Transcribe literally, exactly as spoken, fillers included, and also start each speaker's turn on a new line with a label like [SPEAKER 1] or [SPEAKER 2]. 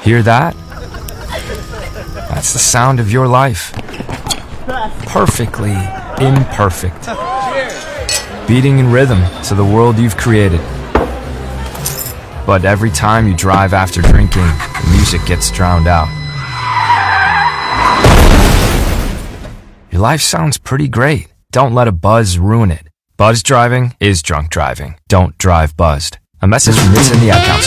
[SPEAKER 1] Hear that? That's the sound of your life. Perfectly imperfect. Beating in rhythm to the world you've created. But every time you drive after drinking, the music gets drowned out. Your life sounds pretty great. Don't let a buzz ruin it. Buzz driving is drunk driving. Don't drive buzzed. A message from Nits and the Ad Council.